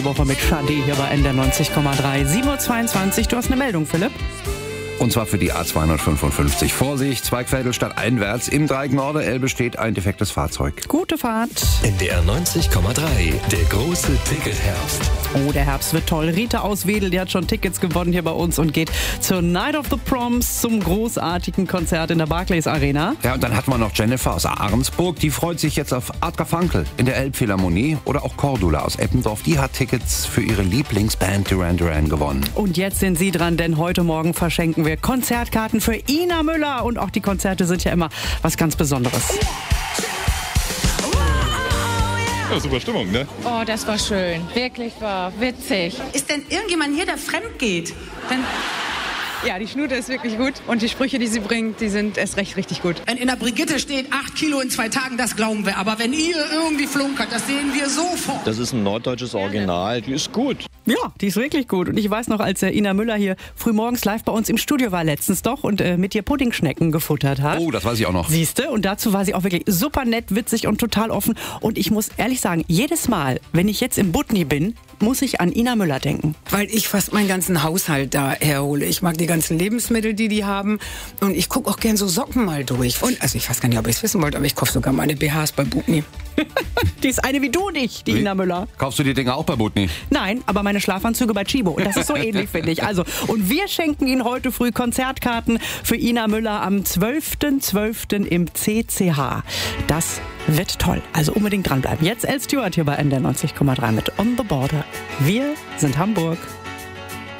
neue Woche mit Sade hier bei NDR 90,3. 7:22 Uhr. Du hast eine Meldung, Philipp? Und zwar für die A255. Vorsicht, Zweigfädel stadteinwärts. Im Dreieck Norde-Elbe steht ein defektes Fahrzeug. Gute Fahrt. NDR 90,3, der große Ticketherbst. Oh, der Herbst wird toll. Rita aus Wedel, die hat schon Tickets gewonnen hier bei uns und geht zur Night of the Proms zum großartigen Konzert in der Barclays Arena. Ja, und dann hat man noch Jennifer aus Ahrensburg. Die freut sich jetzt auf Art Garfunkel in der Elbphilharmonie. Oder auch Cordula aus Eppendorf. Die hat Tickets für ihre Lieblingsband Duran Duran gewonnen. Und jetzt sind Sie dran, denn heute Morgen verschenken wir Konzertkarten für Ina Müller. Und auch die Konzerte sind ja immer was ganz Besonderes. Ja, super Stimmung, ne? Oh, das war schön. Wirklich war witzig. Ist denn irgendjemand hier, der fremd geht? Ja, die Schnute ist wirklich gut und die Sprüche, die sie bringt, die sind erst recht richtig gut. Wenn in der Brigitte steht 8 Kilo in 2 Tagen, das glauben wir. Aber wenn ihr irgendwie flunkert, das sehen wir sofort. Das ist ein norddeutsches Original, die ist gut. Ja, die ist wirklich gut. Und ich weiß noch, als Ina Müller hier frühmorgens live bei uns im Studio war letztens doch und mit ihr Puddingschnecken gefuttert hat. Oh, das weiß ich auch noch. Siehste, und dazu war sie auch wirklich super nett, witzig und total offen. Und ich muss ehrlich sagen, jedes Mal, wenn ich jetzt im Butni bin, muss ich an Ina Müller denken. Weil ich fast meinen ganzen Haushalt da herhole. Ich mag die ganzen Lebensmittel, die haben. Und ich gucke auch gern so Socken mal durch. Und also ich weiß gar nicht, ob ich es wissen wollte, aber ich kaufe sogar meine BHs bei Butni. Die ist eine wie du nicht, die Ina Müller. Kaufst du die Dinger auch bei Butni? Nein, aber meine Schlafanzüge bei Chibo. Und das ist so ähnlich, finde ich. Also, und wir schenken Ihnen heute früh Konzertkarten für Ina Müller am 12.12. im CCH. Das wird toll. Also unbedingt dranbleiben. Jetzt Elle Stewart hier bei NDR 90,3 mit On the Border. Wir sind Hamburg.